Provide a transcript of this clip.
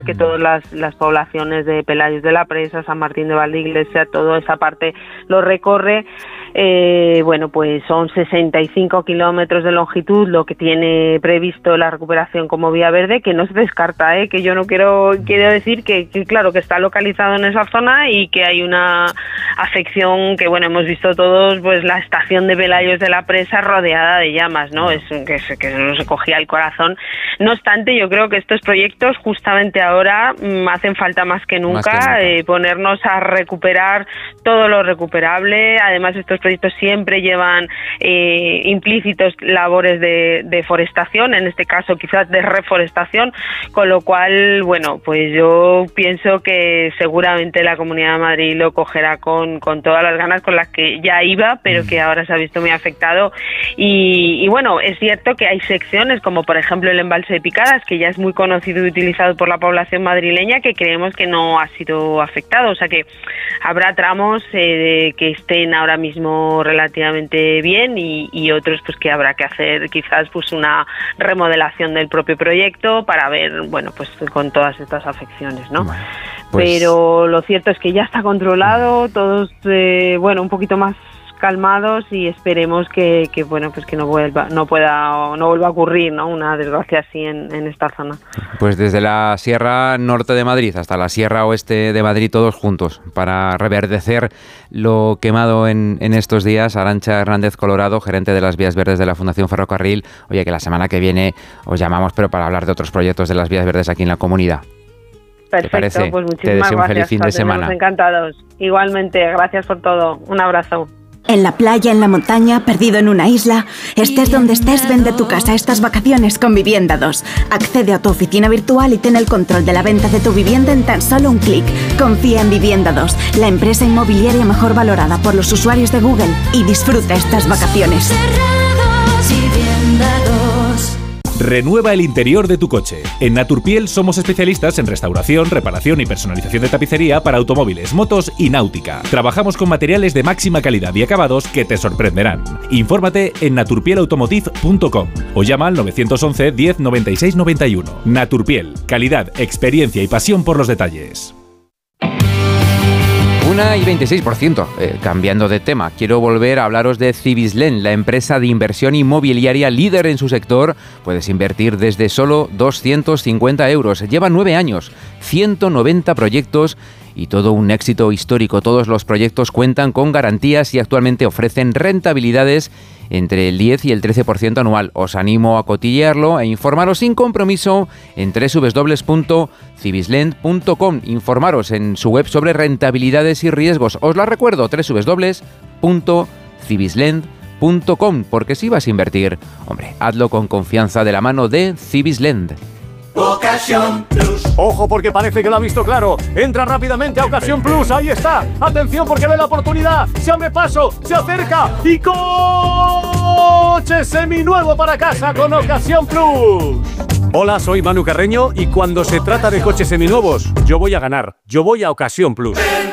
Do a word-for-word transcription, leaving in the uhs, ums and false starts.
que todas las, las poblaciones de Pelayos de la Presa, San Martín de Valdeiglesia, toda esa parte lo recorre. Eh, bueno, pues son sesenta y cinco kilómetros de longitud lo que tiene previsto la recuperación como vía verde, que no se descarta, ¿eh? Que yo no quiero quiero decir que, que claro, que está localizado en esa zona y que hay una afección que, bueno, hemos visto todos, pues la estación de Pelayos de la Presa rodeada de llamas, ¿no? Es que, que no se cogía el corazón. No obstante, yo creo que estos proyectos justamente ahora mmm, hacen falta más que nunca, más que nunca. Eh, ponernos a recuperar todo lo recuperable. Además, estos proyectos siempre llevan eh, implícitos labores de deforestación, en este caso quizás de reforestación, con lo cual, bueno, pues yo pienso que seguramente la Comunidad de Madrid lo cogerá con, con todas las ganas con las que ya iba, pero que ahora se ha visto muy afectado. Y, y bueno, es cierto que hay secciones, como por ejemplo el embalse de Picadas, que ya es muy conocido y utilizado por la población madrileña, que creemos que no ha sido afectado, o sea que habrá tramos eh, que estén ahora mismo relativamente bien y, y otros pues que habrá que hacer quizás pues una remodelación del propio proyecto para ver, bueno, pues con todas estas afecciones, ¿no? Bueno, pues... Pero lo cierto es que ya está controlado, todos, eh, bueno, un poquito más calmados y esperemos que, que bueno, pues que no vuelva, no pueda, no vuelva a ocurrir, ¿no? Una desgracia así en, en esta zona. Pues desde la Sierra Norte de Madrid hasta la Sierra Oeste de Madrid, todos juntos para reverdecer lo quemado en, en estos días. Arantxa Hernández Colorado, gerente de las Vías Verdes de la Fundación Ferrocarril. Oye, que la semana que viene os llamamos, pero para hablar de otros proyectos de las Vías Verdes aquí en la comunidad. Perfecto, pues muchísimas Te deseo gracias. Un feliz fin de semana. Encantados. Igualmente, gracias por todo. Un abrazo. En la playa, en la montaña, perdido en una isla, estés donde estés, vende tu casa estas vacaciones con Vivienda dos. Accede a tu oficina virtual y ten el control de la venta de tu vivienda en tan solo un clic. Confía en Vivienda dos, la empresa inmobiliaria mejor valorada por los usuarios de Google, y disfruta estas vacaciones. Renueva el interior de tu coche. En Naturpiel somos especialistas en restauración, reparación y personalización de tapicería para automóviles, motos y náutica. Trabajamos con materiales de máxima calidad y acabados que te sorprenderán. Infórmate en naturpiel automotive punto com o llama al nueve once diez noventa y seis noventa y uno. Naturpiel, calidad, experiencia y pasión por los detalles. una y veintiséis por ciento. Eh, cambiando de tema, quiero volver a hablaros de Cibislen, la empresa de inversión inmobiliaria líder en su sector. Puedes invertir desde solo doscientos cincuenta euros. Lleva nueve años, ciento noventa proyectos y todo un éxito histórico. Todos los proyectos cuentan con garantías y actualmente ofrecen rentabilidades entre el diez y el trece por ciento anual. Os animo a cotillearlo e informaros sin compromiso en doble u doble u doble u punto cibislen punto com. Informaros en su web sobre rentabilidades y riesgos. Os la recuerdo, doble u doble u doble u punto cibislen punto com, porque si vas a invertir, hombre, hazlo con confianza de la mano de Cibislen. Ocasión Plus. Ojo, porque parece que lo ha visto claro. Entra rápidamente a Ocasión Plus. Ahí está. Atención, porque ve la oportunidad. Se abre paso, se acerca y coche seminuevo para casa con Ocasión Plus. Hola, soy Manu Carreño y cuando se trata de coches seminuevos, yo voy a ganar. Yo voy a Ocasión Plus.